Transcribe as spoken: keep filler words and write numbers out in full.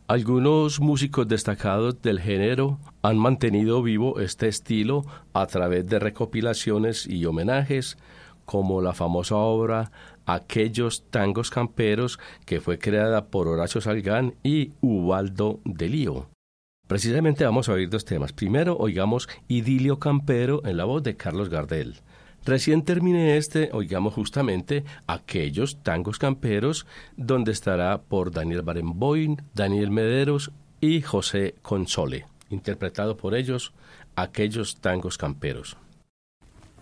Algunos músicos destacados del género han mantenido vivo este estilo a través de recopilaciones y homenajes, como la famosa obra Aquellos tangos camperos, que fue creada por Horacio Salgán y Ubaldo de Lío. Precisamente vamos a oír dos temas. Primero, oigamos Idilio Campero en la voz de Carlos Gardel. Recién terminé este, oigamos justamente Aquellos tangos camperos, donde estará por Daniel Barenboim, Daniel Mederos y José Console, interpretado por ellos Aquellos tangos camperos.